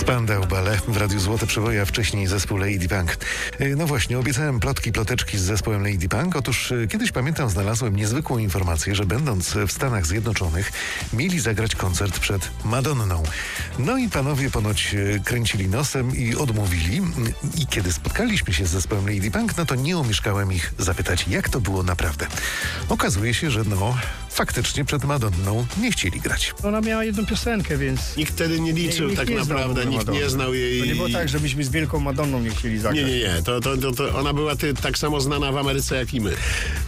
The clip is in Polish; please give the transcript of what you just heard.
Spandau Ballet w Radiu Złote Przeboje, a wcześniej zespół Lady Punk. No właśnie, obiecałem plotki z zespołem Lady Punk. Otóż kiedyś, pamiętam, znalazłem niezwykłą informację, że będąc w Stanach Zjednoczonych mieli zagrać koncert przed Madonną. No i panowie ponoć kręcili nosem i odmówili. I kiedy spotkaliśmy się z zespołem Lady Punk, no to nie omieszkałem ich zapytać, jak to było naprawdę. Okazuje się, że faktycznie przed Madonną nie chcieli grać. Ona miała jedną piosenkę, więc... Nikt wtedy nie liczył Nikt tak nie znał naprawdę, nikt Madonny. nie znał jej. To nie było tak, żebyśmy z Wielką Madonną nie chcieli zagrać. Nie. To ona była tak samo znana w Ameryce jak i my.